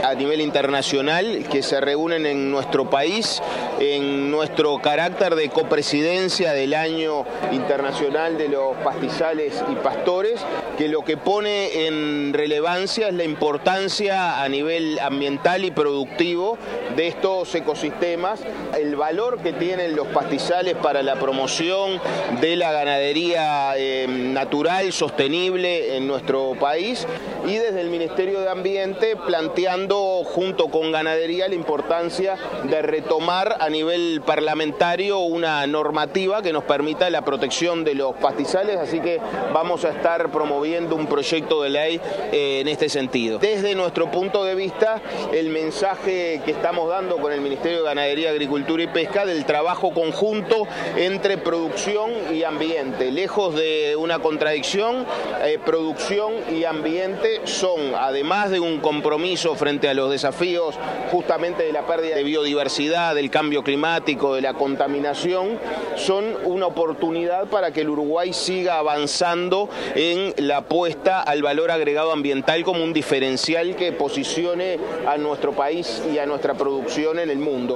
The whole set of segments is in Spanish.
a nivel internacional que se reúnen en nuestro país en nuestro carácter de copresidencia del Año Internacional de los Pastizales y Pastores, que lo que pone en relevancia es la importancia a nivel ambiental y productivo de estos ecosistemas, el valor que tienen los pastizales para la promoción de la ganadería natural, sostenible en nuestro país, y desde el Ministerio de Ambiente planteando junto con ganadería la importancia de retomar a nivel parlamentario una normativa que nos permita la protección de los pastizales, así que vamos a estar promoviendo un proyecto de ley en este sentido. Desde nuestro punto de vista, el mensaje que estamos dando con el Ministerio de Ganadería, Agricultura y Pesca del trabajo conjunto entre producción y ambiente, lejos de una contradicción, producción y ambiente son, además de un compromiso frente a los desafíos justamente de la pérdida de biodiversidad, del cambio climático, de la contaminación, son una oportunidad para que el Uruguay siga avanzando en la apuesta al valor agregado ambiental como un diferencial que posicione a nuestro país y a nuestra producción en el mundo.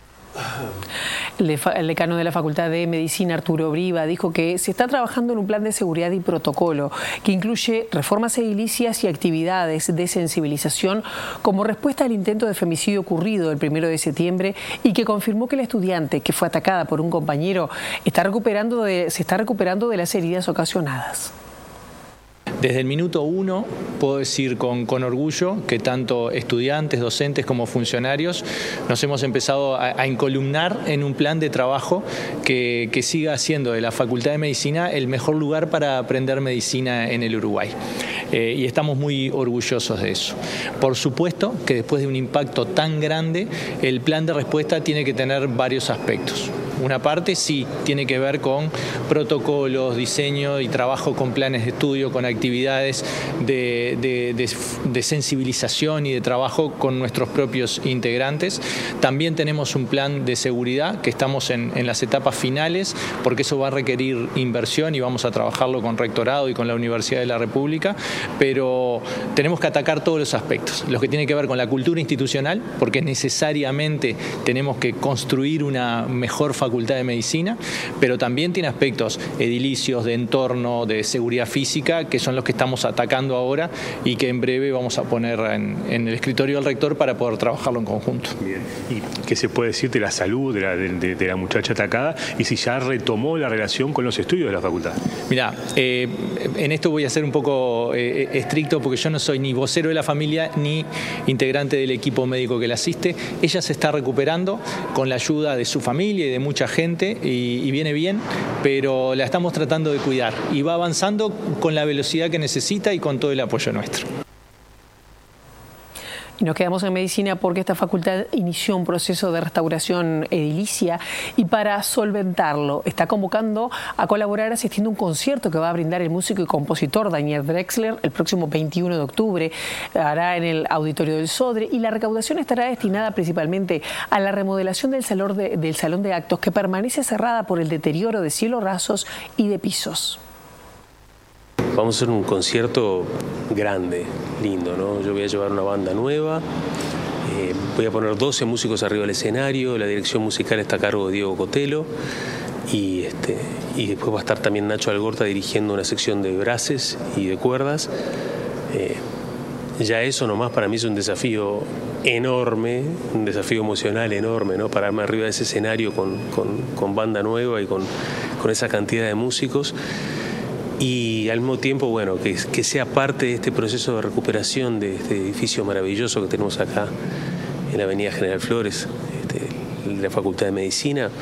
El decano de la Facultad de Medicina, Arturo Briva, dijo que se está trabajando en un plan de seguridad y protocolo que incluye reformas edilicias y actividades de sensibilización como respuesta al intento de femicidio ocurrido el 1 de septiembre y que confirmó que la estudiante, que fue atacada por un compañero, se está recuperando de las heridas ocasionadas. Desde el minuto 1 puedo decir con orgullo que tanto estudiantes, docentes como funcionarios nos hemos empezado a encolumnar en un plan de trabajo que siga haciendo de la Facultad de Medicina el mejor lugar para aprender medicina en el Uruguay. Y estamos muy orgullosos de eso. Por supuesto que después de un impacto tan grande, el plan de respuesta tiene que tener varios aspectos. Una parte sí tiene que ver con protocolos, diseño y trabajo con planes de estudio, con actividades de sensibilización y de trabajo con nuestros propios integrantes. También tenemos un plan de seguridad que estamos en las etapas finales, porque eso va a requerir inversión y vamos a trabajarlo con Rectorado y con la Universidad de la República, pero tenemos que atacar todos los aspectos. Los que tienen que ver con la cultura institucional, porque necesariamente tenemos que construir una mejor facultad de medicina, pero también tiene aspectos edilicios, de entorno, de seguridad física, que son los que estamos atacando ahora y que en breve vamos a poner en el escritorio del rector para poder trabajarlo en conjunto. Bien. ¿Y qué se puede decir de la salud de la muchacha atacada y si ya retomó la relación con los estudios de la facultad? Mirá, en esto voy a ser un poco estricto porque yo no soy ni vocero de la familia ni integrante del equipo médico que la asiste. Ella se está recuperando con la ayuda de su familia y de mucha gente y viene bien, pero la estamos tratando de cuidar y va avanzando con la velocidad que necesita y con todo el apoyo nuestro. Y nos quedamos en medicina porque esta facultad inició un proceso de restauración edilicia y para solventarlo está convocando a colaborar asistiendo a un concierto que va a brindar el músico y compositor Daniel Drexler el próximo 21 de octubre. Hará en el Auditorio del Sodre y la recaudación estará destinada principalmente a la remodelación del salón de actos que permanece cerrada por el deterioro de cielos rasos y de pisos. Vamos a hacer un concierto grande, lindo, ¿no? Yo voy a llevar una banda nueva, voy a poner 12 músicos arriba del escenario, la dirección musical está a cargo de Diego Cotelo y después va a estar también Nacho Algorta dirigiendo una sección de brases y de cuerdas. Ya eso nomás para mí es un desafío enorme, un desafío emocional enorme, ¿no? Pararme arriba de ese escenario con banda nueva y con esa cantidad de músicos. Y al mismo tiempo, bueno, que sea parte de este proceso de recuperación de este edificio maravilloso que tenemos acá en la avenida General Flores, de la Facultad de Medicina,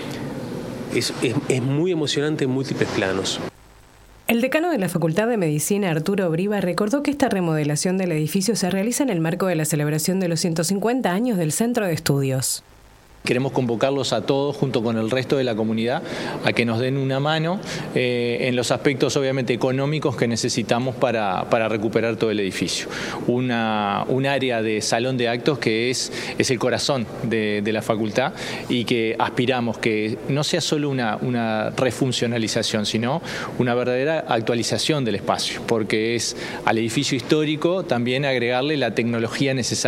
es muy emocionante en múltiples planos. El decano de la Facultad de Medicina, Arturo Briva, recordó que esta remodelación del edificio se realiza en el marco de la celebración de los 150 años del Centro de Estudios. Queremos convocarlos a todos, junto con el resto de la comunidad, a que nos den una mano en los aspectos obviamente económicos que necesitamos para recuperar todo el edificio. Un área de salón de actos que es el corazón de la facultad y que aspiramos que no sea solo una refuncionalización, sino una verdadera actualización del espacio, porque es al edificio histórico también agregarle la tecnología necesaria